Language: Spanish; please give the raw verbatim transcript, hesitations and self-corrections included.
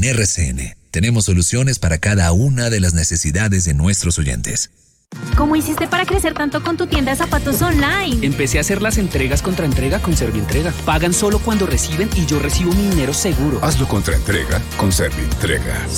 R C N tenemos soluciones para cada una de las necesidades de nuestros oyentes. ¿Cómo hiciste para crecer tanto con tu tienda de zapatos online? Empecé a hacer las entregas contra entrega con Servientrega. Pagan solo cuando reciben y yo recibo mi dinero seguro. Hazlo contra entrega con Servientrega.